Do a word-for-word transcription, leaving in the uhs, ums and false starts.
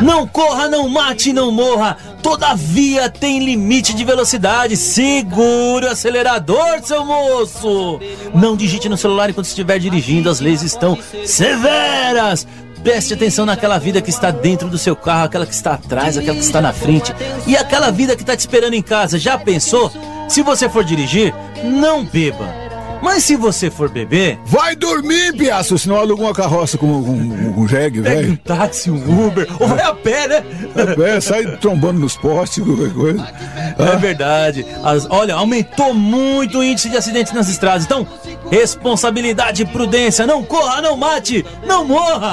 Não corra, não mate, não morra. Todavia tem limite de velocidade. Segure o acelerador, seu moço. Não digite no celular enquanto estiver dirigindo. As leis estão severas. Preste atenção naquela vida que está dentro do seu carro, aquela que está atrás, aquela que está na frente e aquela vida que está te esperando em casa. Já pensou? Se você for dirigir, não beba. Mas se você for beber... Vai dormir, piaço, senão aluga uma carroça com um, um jegue, velho. Pega um táxi, um Uber, ou vai a pé, né? A pé, sai trombando nos postes, qualquer coisa. É ah. verdade. As, olha, aumentou muito o índice de acidentes nas estradas. Então, responsabilidade e prudência. Não corra, não mate, não morra.